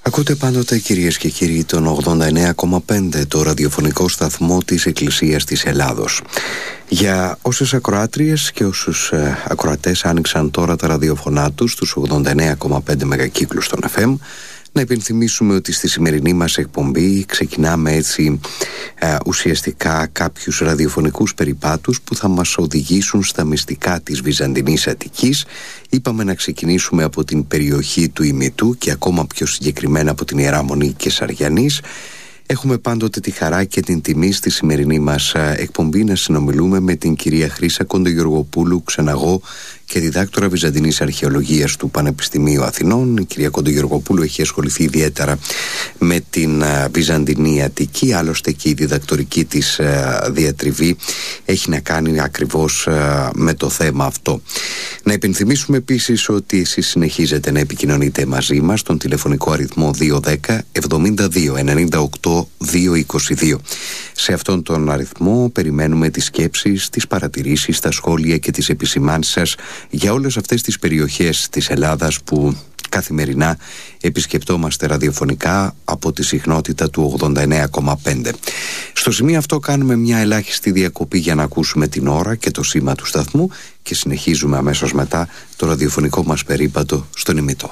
Ακούτε πάντοτε, κυρίες και κύριοι, τον 89,5, το ραδιοφωνικό σταθμό της Εκκλησίας της Ελλάδος. Για όσες ακροάτριες και όσους ακροατές άνοιξαν τώρα τα ραδιοφωνά τους στους 89,5 μεγακύκλους των FM, να υπενθυμίσουμε ότι στη σημερινή μας εκπομπή ξεκινάμε έτσι ουσιαστικά κάποιους ραδιοφωνικούς περιπάτους που θα μας οδηγήσουν στα μυστικά της Βυζαντινής Αττικής. Είπαμε να ξεκινήσουμε από την περιοχή του Ημιτού και ακόμα πιο συγκεκριμένα από την Ιερά Μονή Κεσαριανής. Έχουμε πάντοτε τη χαρά και την τιμή στη σημερινή μας εκπομπή να συνομιλούμε με την κυρία Χρύσα Κοντογεωργοπούλου, ξεναγώ και διδάκτορα Βυζαντινής Αρχαιολογίας του Πανεπιστημίου Αθηνών. Η κυρία Κοντογεωργοπούλου έχει ασχοληθεί ιδιαίτερα με την Βυζαντινή Αττική, άλλωστε και η διδακτορική της διατριβή έχει να κάνει ακριβώς με το θέμα αυτό. Να υπενθυμίσουμε επίσης ότι εσείς συνεχίζετε να επικοινωνείτε μαζί μας στον τηλεφωνικό αριθμό 210 72 98 222. Σε αυτόν τον αριθμό περιμένουμε τις σκέψεις, τις παρατηρήσεις, τα σχόλια και τις επισημάνσεις σας για όλες αυτές τις περιοχές της Ελλάδας που καθημερινά επισκεπτόμαστε ραδιοφωνικά από τη συχνότητα του 89,5. Στο σημείο αυτό κάνουμε μια ελάχιστη διακοπή για να ακούσουμε την ώρα και το σήμα του σταθμού και συνεχίζουμε αμέσως μετά το ραδιοφωνικό μας περίπατο στον Ημιτό.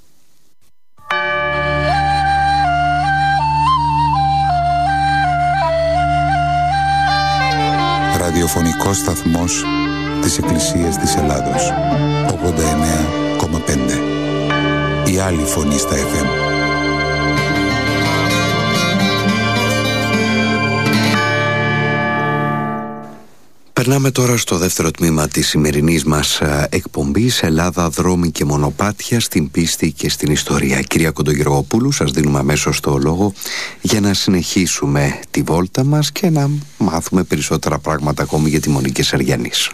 Ραδιοφωνικός σταθμός της Εκκλησίας της Ελλάδος, 89,5. Η άλλη φωνή στα FM. Περνάμε τώρα στο δεύτερο τμήμα της σημερινής μας εκπομπής, Ελλάδα, δρόμοι και μονοπάτια στην πίστη και στην ιστορία. Κυρία Κοντογεωργοπούλου, σας δίνουμε αμέσως το λόγο για να συνεχίσουμε τη βόλτα μας και να μάθουμε περισσότερα πράγματα ακόμη για τη Μονή Κεσαριανής.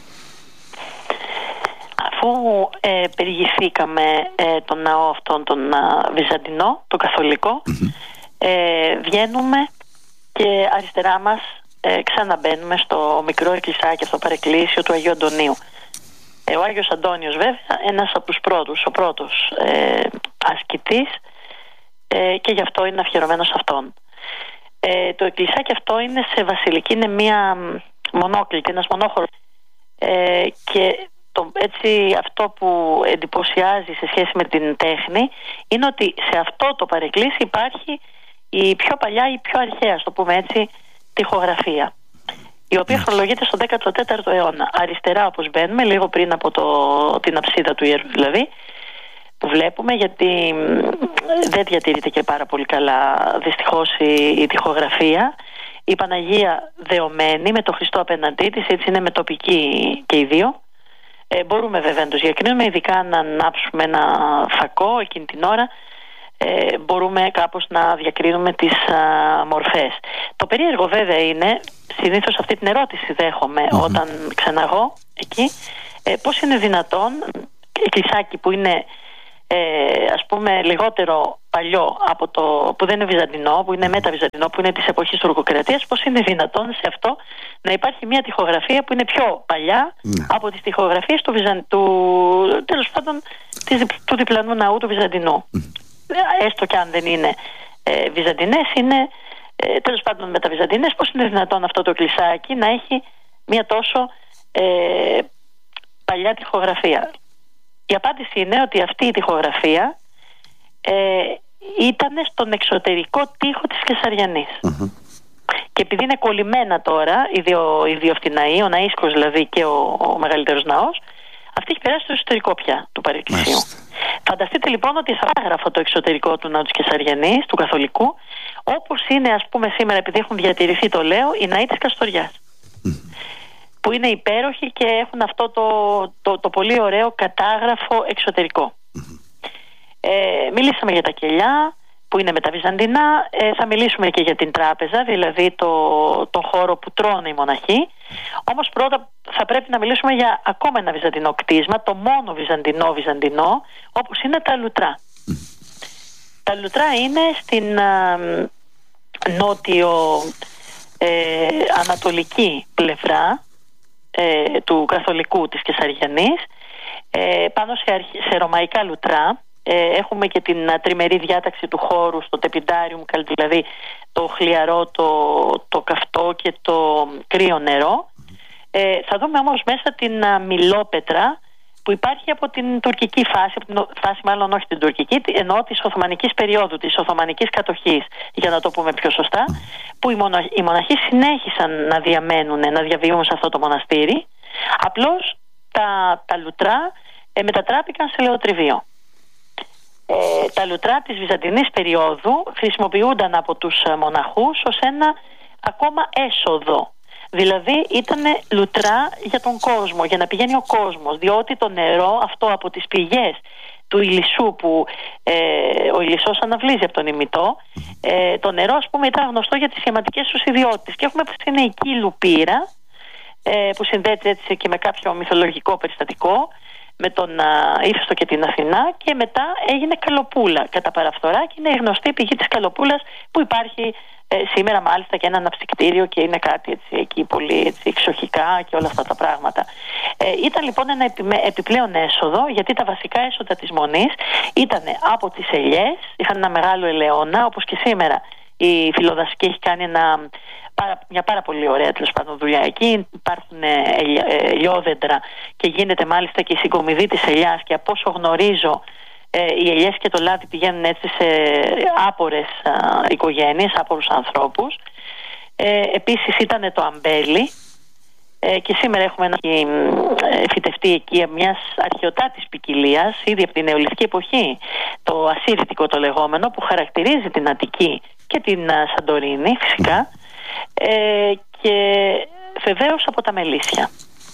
Αφού περιηγηθήκαμε τον ναό αυτόν τον Βυζαντινό, τον Καθολικό, βγαίνουμε και αριστερά μας ξαναμπαίνουμε στο μικρό εκκλησάκι, αυτό παρεκκλήσιο του Αγίου Αντωνίου. Ο Άγιος Αντώνιος βέβαια ένας από τους πρώτους, ο πρώτος ασκητής, και γι' αυτό είναι αφιερωμένο σε αυτόν. Το εκκλησάκι αυτό είναι σε βασιλική, είναι μία μονόκλητη, ένας μονόχωρος, και έτσι αυτό που εντυπωσιάζει σε σχέση με την τέχνη είναι ότι σε αυτό το παρεκκλήσι υπάρχει η πιο παλιά, η πιο αρχαία, ας το πούμε έτσι, τοιχογραφία, η οποία χρονολογείται στο 14ο αιώνα. Αριστερά όπως μπαίνουμε, λίγο πριν από την αψίδα του ιερού δηλαδή, που βλέπουμε, γιατί δεν διατηρείται και πάρα πολύ καλά δυστυχώς η τοιχογραφία. Η Παναγία δεωμένη με τον Χριστό απέναντί της, έτσι είναι με τοπική και οι δύο. Μπορούμε βέβαια να τους διακρίνουμε, ειδικά να ανάψουμε ένα φακό εκείνη την ώρα. Μπορούμε κάπως να διακρίνουμε τις μορφές. Το περίεργο βέβαια είναι, συνήθως αυτή την ερώτηση δέχομαι όταν ξεναγώ εκεί, πώς είναι δυνατόν εκκλησάκι που είναι ας πούμε λιγότερο παλιό από που δεν είναι βυζαντινό, που είναι μεταβυζαντινό, που είναι της εποχής τουρκοκρατίας, πώς είναι δυνατόν σε αυτό να υπάρχει μια τοιχογραφία που είναι πιο παλιά από τις τοιχογραφίες τέλος πάντων του διπλανού ναού του Βυζαντινού. Έστω και αν δεν είναι βυζαντινές, είναι τέλος πάντων μεταβυζαντινές. Πώς είναι δυνατόν αυτό το εκκλησάκι να έχει μια τόσο παλιά τοιχογραφία? Η απάντηση είναι ότι αυτή η τοιχογραφία ήταν στον εξωτερικό τοίχο της Κεσαριανής. Και επειδή είναι κολλημένα τώρα οι δύο αυτοί ναοί, ο Ναΐσκος δηλαδή και ο μεγαλύτερος ναός, αυτή έχει περάσει στο εσωτερικό πια του παρεκκλησίου. Φανταστείτε λοιπόν ότι θα έγραφε το εξωτερικό του ναού της Κεσαριανής, του Καθολικού, όπως είναι ας πούμε σήμερα, επειδή έχουν διατηρηθεί, το λέω, οι ναοί της Καστοριάς, που είναι υπέροχοι και έχουν αυτό το πολύ ωραίο κατάγραφο εξωτερικό. Μιλήσαμε για τα κελιά που είναι μεταβυζαντινά, θα μιλήσουμε και για την τράπεζα, δηλαδή τον χώρο που τρώνε οι μοναχοί. Όμως πρώτα θα πρέπει να μιλήσουμε για ακόμα ένα βυζαντινό κτίσμα, το μόνο βυζαντινό, όπως είναι τα Λουτρά. Τα Λουτρά είναι στην νότιο ανατολική πλευρά του Καθολικού της Κεσαριανής, πάνω σε ρωμαϊκά λουτρά, Έχουμε και την τριμερή διάταξη του χώρου στο τεπιντάριουμ, δηλαδή το χλιαρό, το καυτό και το κρύο νερό. Θα δούμε όμως μέσα την μιλόπετρα που υπάρχει από την τουρκική φάση, από την φάση μάλλον όχι την τουρκική, εννοώ της Οθωμανικής περίοδου, της Οθωμανικής κατοχής, για να το πούμε πιο σωστά, που οι μοναχοί συνέχισαν να διαμένουν, να διαβιούν σε αυτό το μοναστήρι, απλώς τα λουτρά μετατράπηκαν σε λεωτριβείο. Τα λουτρά της Βυζαντινής περίοδου χρησιμοποιούνταν από τους μοναχούς ως ένα ακόμα έσοδο. Δηλαδή ήταν λουτρά για τον κόσμο, για να πηγαίνει ο κόσμος, διότι το νερό αυτό από τις πηγές του Ηλισσού που ο Ηλισσός αναβλύζει από τον ημιτό, το νερό ας πούμε ήταν γνωστό για τις σχηματικές τους ιδιότητες, και έχουμε την εκεί λουπήρα που συνδέεται έτσι και με κάποιο μυθολογικό περιστατικό, με τον Ήφαιστο και την Αθηνά, και μετά έγινε καλοπούλα κατά παραφθορά, και είναι η γνωστή πηγή της καλοπούλας που υπάρχει σήμερα μάλιστα και ένα αναψυκτήριο, και είναι κάτι έτσι εκεί πολύ έτσι εξοχικά και όλα αυτά τα πράγματα. Ήταν λοιπόν ένα επιπλέον έσοδο, γιατί τα βασικά έσοδα της Μονής ήταν από τις ελιές, είχαν ένα μεγάλο ελαιόνα, όπως και σήμερα η Φιλοδασική έχει κάνει μια πάρα πολύ ωραία τέλος πάντων δουλειά εκεί. Υπάρχουν ελιόδεντρα και γίνεται μάλιστα και η συγκομιδή της ελιάς, και από όσο γνωρίζω οι ελιές και το λάδι πηγαίνουν έτσι σε άπορες οικογένειες, άπορους ανθρώπους. Επίσης ήταν το αμπέλι, και σήμερα έχουμε φυτευτεί εκεί μιας αρχαιοτάτης ποικιλίας ήδη από την νεολιθική εποχή, το ασσύριτικο το λεγόμενο, που χαρακτηρίζει την Αττική και την Σαντορίνη φυσικά, και βεβαίως από τα μελίσια.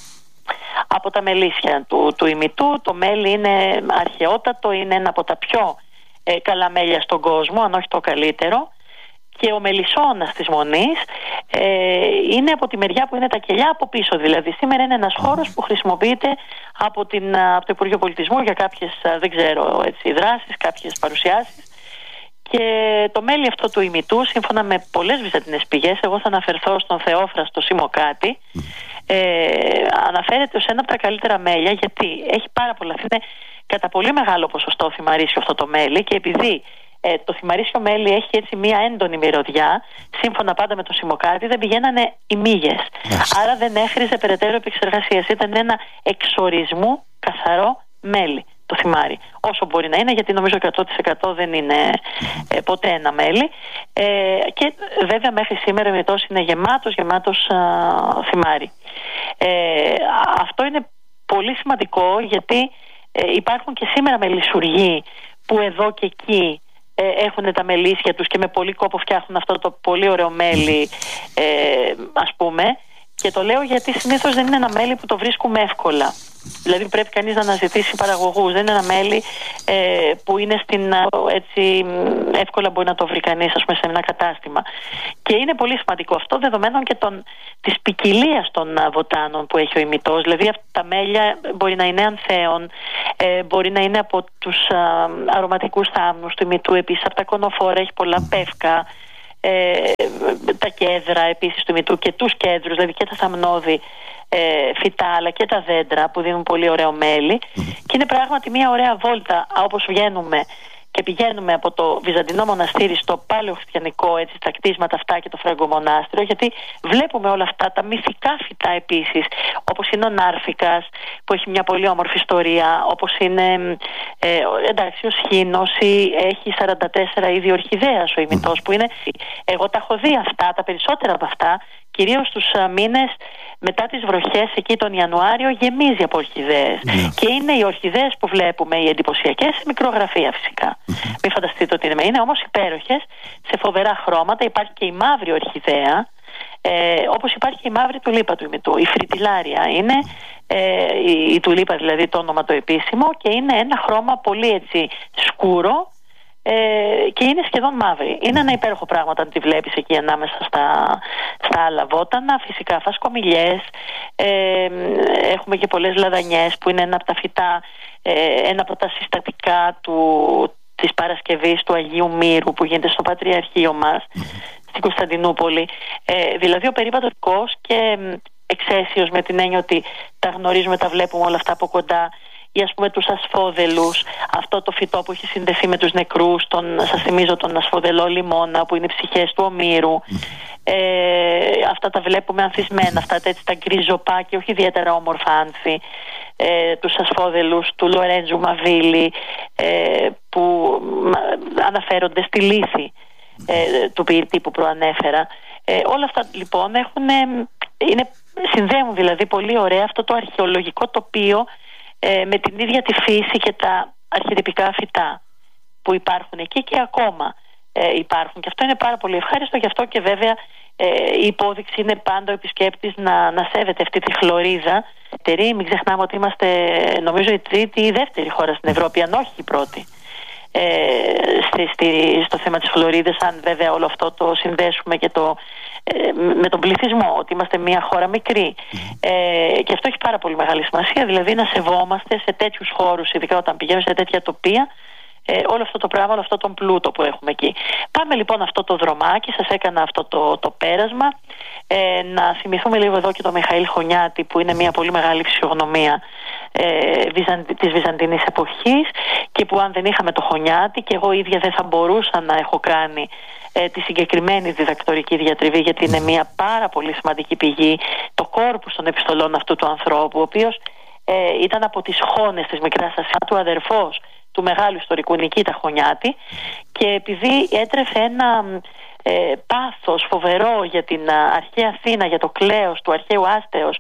Από τα μελίσια του ημιτού, το μέλι είναι αρχαιότατο, είναι ένα από τα πιο καλά μέλια στον κόσμο, αν όχι το καλύτερο, και ο μελισσώνας της Μονής είναι από τη μεριά που είναι τα κελιά από πίσω. Δηλαδή σήμερα είναι ένας χώρος που χρησιμοποιείται από το Υπουργείο Πολιτισμού για κάποιες, δεν ξέρω, έτσι, δράσεις, κάποιες παρουσιάσεις. Και το μέλι αυτό του ημιτού, σύμφωνα με πολλές βυζαντινές πηγές, εγώ θα αναφερθώ στον Θεόφραστο Σιμοκάτη, αναφέρεται ως ένα από τα καλύτερα μέλια, γιατί έχει πάρα πολλά, είναι κατά πολύ μεγάλο ποσοστό θυμαρίσιο αυτό το μέλι, και επειδή το θυμαρίσιο μέλι έχει έτσι μία έντονη μυρωδιά, σύμφωνα πάντα με το Σιμοκάτη δεν πηγαίνανε οι μύγες. Άρα δεν έχριζε περαιτέρω επεξεργασία. Ήταν ένα εξορισμού καθαρό μέλι το θυμάρι, όσο μπορεί να είναι, γιατί νομίζω 100% δεν είναι ποτέ ένα μέλι, και βέβαια μέχρι σήμερα ο ημιτός είναι γεμάτος θυμάρι. Αυτό είναι πολύ σημαντικό, γιατί υπάρχουν και σήμερα μελισσουργοί που εδώ και εκεί έχουν τα μελίσια τους και με πολύ κόπο φτιάχνουν αυτό το πολύ ωραίο μέλι, ας πούμε, και το λέω γιατί συνήθως δεν είναι ένα μέλι που το βρίσκουμε εύκολα. Δηλαδή πρέπει κανείς να αναζητήσει παραγωγούς. Δεν είναι ένα μέλι που είναι έτσι, εύκολα μπορεί να το βρει κανείς, ας πούμε, σε ένα κατάστημα. Και είναι πολύ σημαντικό αυτό, δεδομένων και της ποικιλίας των βοτάνων που έχει ο ημιτός. Δηλαδή αυτά τα μέλια μπορεί να είναι ανθέων, μπορεί να είναι από τους αρωματικούς θάμνους του ημιτού, επίσης από τα κονοφόρα έχει πολλά πεύκα, τα κέδρα επίσης του ημιτού και τους κέδρους, δηλαδή και τα θαμνώδη φυτά, αλλά και τα δέντρα που δίνουν πολύ ωραίο μέλι, και είναι πράγματι μια ωραία βόλτα όπως βγαίνουμε και πηγαίνουμε από το Βυζαντινό μοναστήρι στο πάλαιο χριστιανικό, έτσι, τα κτίσματα αυτά και το Φραγκομονάστηριο, γιατί βλέπουμε όλα αυτά τα μυθικά φυτά επίσης, όπως είναι ο Νάρφικας που έχει μια πολύ όμορφη ιστορία, όπως είναι εντάξει, ο Σχήνος, έχει 44 είδη ορχιδέας ο ημιτός, που είναι, εγώ τα έχω δει αυτά, τα περισσότερα από αυτά, κυρίως τους μήνες μετά τις βροχές, εκεί τον Ιανουάριο, γεμίζει από ορχιδέες. Και είναι οι ορχιδέες που βλέπουμε, οι εντυπωσιακές, σε μικρογραφία φυσικά. Μην φανταστείτε ότι είναι όμως υπέροχες, σε φοβερά χρώματα. Υπάρχει και η μαύρη ορχιδέα, όπως υπάρχει και η μαύρη τουλίπα του ημιτού. Η φρυτιλάρια είναι η τουλίπα, δηλαδή το όνομα το επίσημο, και είναι ένα χρώμα πολύ έτσι σκούρο, και είναι σχεδόν μαύρη. Είναι ένα υπέροχο πράγμα όταν τη βλέπεις εκεί ανάμεσα στα άλλα βότανα. Φυσικά φασκομηλιές, έχουμε και πολλές λαδανιές που είναι ένα από τα φυτά, ένα από τα συστατικά της Παρασκευής του Αγίου Μύρου που γίνεται στο Πατριαρχείο μας στην Κωνσταντινούπολη. Δηλαδή ο περίπατος και εξαίσιος, με την έννοια ότι τα γνωρίζουμε, τα βλέπουμε όλα αυτά από κοντά. ή ας πούμε τους ασφόδελους, αυτό το φυτό που έχει συνδεθεί με τους νεκρούς, σας θυμίζω τον ασφοδελό λιμώνα που είναι οι ψυχές του Ομήρου. Αυτά τα βλέπουμε ανθισμένα, αυτά έτσι τα γκριζοπά και όχι ιδιαίτερα όμορφα άνθη, τους ασφόδελους του Λορέντζου Μαβίλη, που αναφέρονται στη λύθη του ποιητή που προανέφερα. Όλα αυτά λοιπόν συνδέουν δηλαδή πολύ ωραία αυτό το αρχαιολογικό τοπίο με την ίδια τη φύση και τα αρχετυπικά φυτά που υπάρχουν εκεί και ακόμα υπάρχουν, και αυτό είναι πάρα πολύ ευχάριστο. Γι' αυτό και βέβαια η υπόδειξη είναι πάντα ο επισκέπτης να σέβεται αυτή τη χλωρίδα. Μην ξεχνάμε ότι είμαστε νομίζω η τρίτη ή δεύτερη χώρα στην Ευρώπη, αν όχι η πρώτη, στο θέμα της χλωρίδας, αν βέβαια όλο αυτό το συνδέσουμε και με τον πληθυσμό, ότι είμαστε μια χώρα μικρή. Και αυτό έχει πάρα πολύ μεγάλη σημασία, δηλαδή να σεβόμαστε σε τέτοιους χώρους, ειδικά όταν πηγαίνουμε σε τέτοια τοπία, όλο αυτό το πράγμα, όλο αυτό τον πλούτο που έχουμε εκεί. Πάμε λοιπόν αυτό το δρομάκι, σας έκανα αυτό το πέρασμα. Να θυμηθούμε λίγο εδώ και τον Μιχαήλ Χωνιάτη, που είναι μια πολύ μεγάλη φυσιογνωμία της Βυζαντινής εποχής, και που αν δεν είχαμε το Χωνιάτη, και εγώ ίδια δεν θα μπορούσα να έχω κάνει τη συγκεκριμένη διδακτορική διατριβή, γιατί είναι μια πάρα πολύ σημαντική πηγή, το κόρπους των επιστολών αυτού του ανθρώπου, ο οποίος ήταν από τις χώνες της Μικράς Ασίας, του αδερφός του μεγάλου ιστορικού Νικήτα Χωνιάτη, και επειδή έτρεφε ένα πάθος φοβερό για την αρχαία Αθήνα, για το κλέος του αρχαίου άστεως,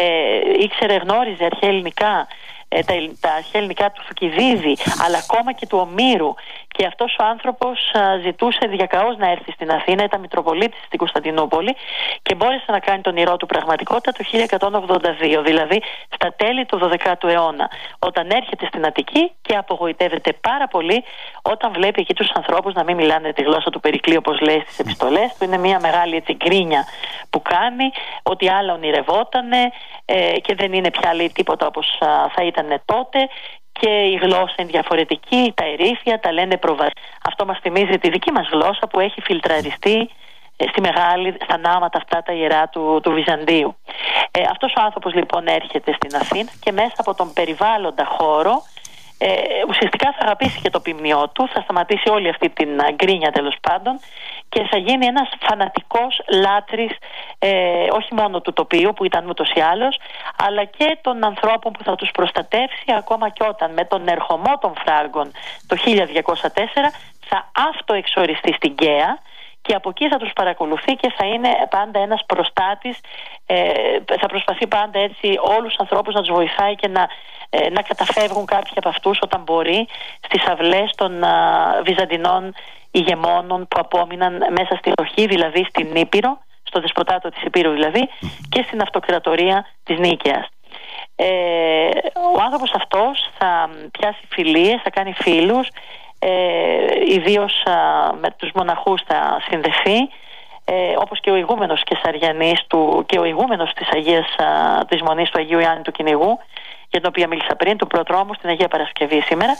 γνώριζε αρχαία ελληνικά, τα αρχαία ελληνικά του Θουκυδίδη, αλλά ακόμα και του Ομήρου, και αυτός ο άνθρωπος ζητούσε διακαώς να έρθει στην Αθήνα, ήταν Μητροπολίτης στην Κωνσταντινούπολη, και μπόρεσε να κάνει τον ηρώ του πραγματικότητα το 1182, δηλαδή στα τέλη του 12ου αιώνα, όταν έρχεται στην Αττική και απογοητεύεται πάρα πολύ όταν βλέπει εκεί τους ανθρώπους να μην μιλάνε τη γλώσσα του Περικλή, όπως λέει στις επιστολές του. Είναι μια μεγάλη έτσι γκρίνια που κάνει, ότι άλλα ονειρευότανε και δεν είναι πια, λέει, τίποτα όπως θα ήταν τότε, και η γλώσσα είναι διαφορετική, τα ερήφια τα λένε προβατικά. Αυτό μας θυμίζει τη δική μας γλώσσα που έχει φιλτραριστεί στα νάματα αυτά τα ιερά του Βυζαντίου. Αυτός ο άνθρωπος λοιπόν έρχεται στην Αθήνα και μέσα από τον περιβάλλοντα χώρο ουσιαστικά θα αγαπήσει και το ποιμνιό του, θα σταματήσει όλη αυτή την γκρίνια τέλος πάντων, και θα γίνει ένας φανατικός λάτρης όχι μόνο του τοπίου που ήταν ούτως ή άλλως, αλλά και των ανθρώπων που θα τους προστατεύσει, ακόμα και όταν με τον ερχομό των Φράγκων το 1204 θα αυτοεξοριστεί στην Γκαία, και από εκεί θα τους παρακολουθεί και θα είναι πάντα ένας προστάτης, θα προσπαθεί πάντα έτσι όλους τους ανθρώπους να τους βοηθάει και να καταφεύγουν κάποιοι από αυτούς όταν μπορεί στις αυλές των Βυζαντινών ηγεμόνων που απόμειναν μέσα στη Λοχή, δηλαδή στην Ήπειρο, στο δεσποτάτο της Υπήρου δηλαδή, και στην αυτοκρατορία της Νίκαιας. Ο άνθρωπος αυτός θα πιάσει φιλίες, θα κάνει φίλους, ιδίως με τους μοναχούς θα συνδεθεί, όπως και ο ηγούμενος Κεσαριανής και ο ηγούμενος της Μονής του Αγίου Ιωάννη του Κυνηγού, για την οποία μίλησα πριν, του προδρόμου στην Αγία Παρασκευή σήμερα.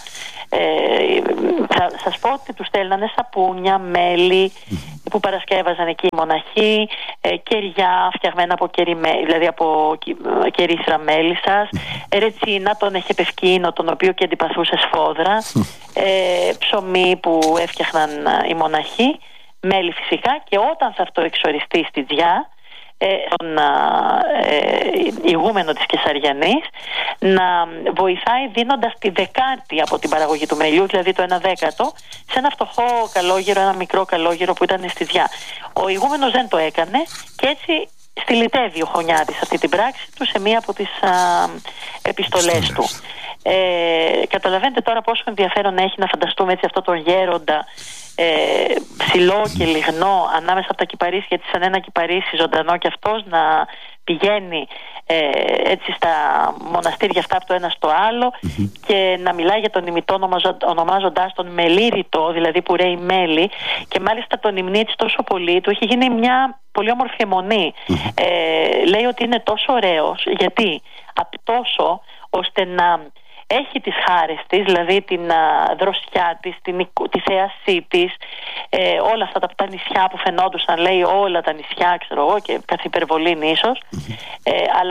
Θα σας πω ότι τους στέλνανε σαπούνια, μέλι που παρασκεύαζαν εκεί οι μοναχοί, κεριά φτιαγμένα από δηλαδή από κερίθρα μέλισσας, ρετσίνα, τον εχεπευκίνο, τον οποίο και αντιπαθούσε σφόδρα, ψωμί που έφτιαχναν οι μοναχοί, μέλι φυσικά, και όταν θα αυτοεξοριστεί στη Τζιά, τον ηγούμενο της Κεσαριανής, να βοηθάει δίνοντας τη δεκάτη από την παραγωγή του μελιού, δηλαδή το 1/10, σε ένα φτωχό καλόγερο, ένα μικρό καλόγερο που ήταν στη Διά. Ο ηγούμενος δεν το έκανε και έτσι στυλιτεύει ο Χωνιάτης αυτή την πράξη του σε μία από τις επιστολές του. Καταλαβαίνετε τώρα πόσο ενδιαφέρον έχει να φανταστούμε έτσι αυτό τον γέροντα, ψηλό και λιγνό ανάμεσα από τα κυπαρίσια, γιατί σαν ένα κυπαρίσι ζωντανό, και αυτός να πηγαίνει έτσι στα μοναστήρια αυτά από το ένα στο άλλο και να μιλάει για τον ημιτό ονομάζοντάς τον μελήρητο, δηλαδή που ρέει μέλι, και μάλιστα τον υμνεί έτσι τόσο πολύ, του έχει γίνει μια πολύ όμορφη αιμονή. Λέει ότι είναι τόσο ωραίος, γιατί τόσο ώστε να έχει τις χάρες της, δηλαδή την δροσιά της, τη θέασή της, όλα αυτά τα νησιά που φαινόντουσαν, λέει όλα τα νησιά, ξέρω εγώ, και καθ' υπερβολήν ίσως, αλλά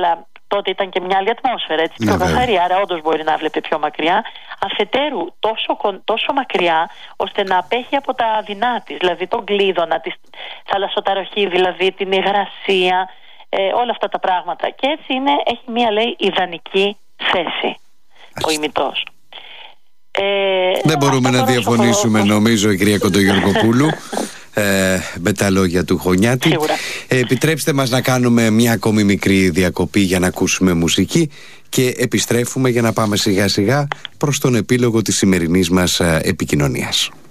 τότε ήταν και μια άλλη ατμόσφαιρα, έτσι, πιο καθαρή, άρα όντως μπορεί να βλέπει πιο μακριά. Αφετέρου τόσο μακριά ώστε να απέχει από τα δεινά της, δηλαδή τον κλείδωνα, τη θαλασσοταροχή, δηλαδή την υγρασία, όλα αυτά τα πράγματα. Και έτσι έχει μια, λέει, ιδανική θέση ο ημιτός. Δεν μπορούμε να διαφωνήσουμε, νομίζω, η κυρία Κοντογεωργοπούλου, με τα λόγια του Χωνιάτη. Επιτρέψτε μας να κάνουμε μια ακόμη μικρή διακοπή για να ακούσουμε μουσική και επιστρέφουμε για να πάμε σιγά σιγά προς τον επίλογο της σημερινής μας επικοινωνίας.